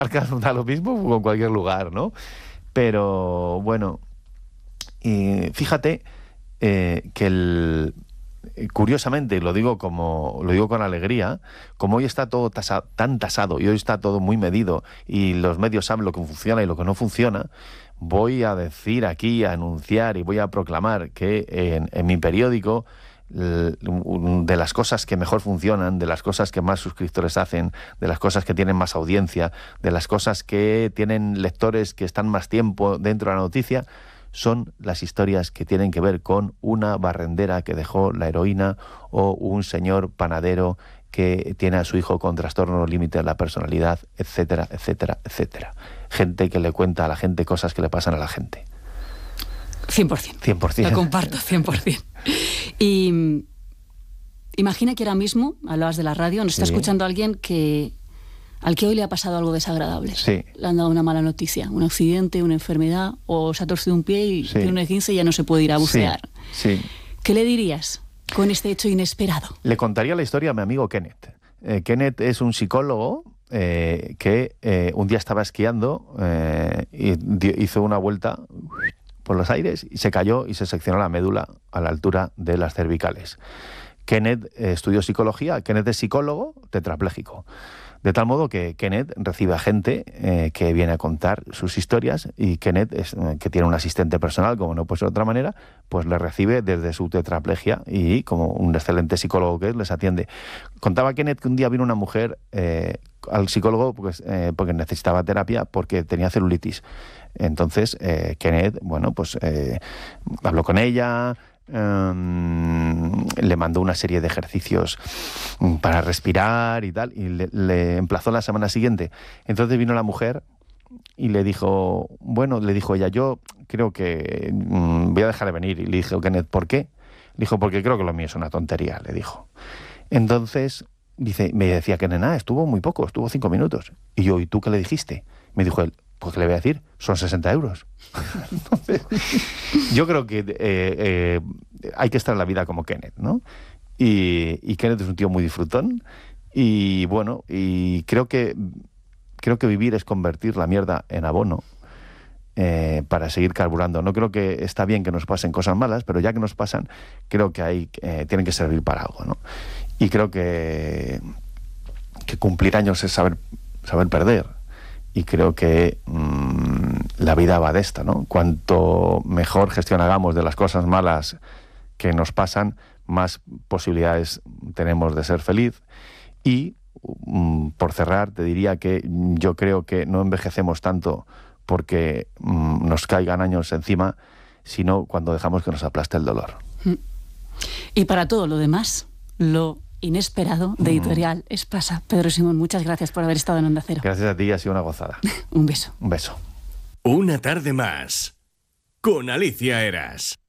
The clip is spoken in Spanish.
da lo mismo o en cualquier lugar, ¿no? Pero bueno, fíjate que curiosamente, lo digo con alegría, como hoy está todo tan tasado y hoy está todo muy medido y los medios saben lo que funciona y lo que no funciona, voy a decir aquí, a anunciar y voy a proclamar que en mi periódico, de las cosas que mejor funcionan, de las cosas que más suscriptores hacen, de las cosas que tienen más audiencia, de las cosas que tienen lectores que están más tiempo dentro de la noticia, son las historias que tienen que ver con una barrendera que dejó la heroína o un señor panadero que tiene a su hijo con trastorno límite de la personalidad, etcétera, etcétera, etcétera. Gente que le cuenta a la gente cosas que le pasan a la gente. 100%. 100%. Lo comparto, 100%. Y imagina que ahora mismo, hablabas de la radio, nos está escuchando alguien al que hoy le ha pasado algo desagradable. Sí. Le han dado una mala noticia, un accidente, una enfermedad, o se ha torcido un pie y tiene un esguince y ya no se puede ir a bucear. Sí. ¿Qué le dirías con este hecho inesperado? Le contaría la historia a mi amigo Kenneth. Kenneth es un psicólogo que un día estaba esquiando y hizo una vuelta por los aires y se cayó y se seccionó la médula a la altura de las cervicales. Kenneth estudió psicología, Kenneth es psicólogo tetrapléjico. De tal modo que Kenneth recibe a gente que viene a contar sus historias y Kenneth, que tiene un asistente personal, como no puede ser de otra manera, pues le recibe desde su tetraplegia y, como un excelente psicólogo que es, les atiende. Contaba Kenneth que un día vino una mujer al psicólogo porque necesitaba terapia porque tenía celulitis. Entonces, Kenneth, bueno, pues habló con ella, le mandó una serie de ejercicios para respirar y tal, y le emplazó la semana siguiente. Entonces vino la mujer y le dijo ella, yo creo que voy a dejar de venir. Y le dijo Kenneth, ¿por qué? Le dijo, porque creo que lo mío es una tontería, le dijo. Entonces me decía Kenneth, estuvo muy poco, estuvo 5 minutos. Y yo, ¿y tú qué le dijiste? Me dijo él, pues ¿qué le voy a decir? Son 60 euros. Entonces, yo creo que hay que estar en la vida como Kenneth, ¿no? Y Kenneth es un tío muy disfrutón y bueno, y creo que vivir es convertir la mierda en abono para seguir carburando. No creo que está bien que nos pasen cosas malas, pero ya que nos pasan, creo que tienen que servir para algo, ¿no? Y creo que cumplir años es saber perder. Y creo que la vida va de esta, ¿no? Cuanto mejor gestión hagamos de las cosas malas que nos pasan, más posibilidades tenemos de ser feliz. Y, por cerrar, te diría que yo creo que no envejecemos tanto porque nos caigan años encima, sino cuando dejamos que nos aplaste el dolor. Y para todo lo demás, lo inesperado de Editorial Espasa. Pedro Simón, muchas gracias por haber estado en Onda Cero. Gracias a ti, ha sido una gozada. Un beso. Un beso. Una tarde más con Alicia Eras.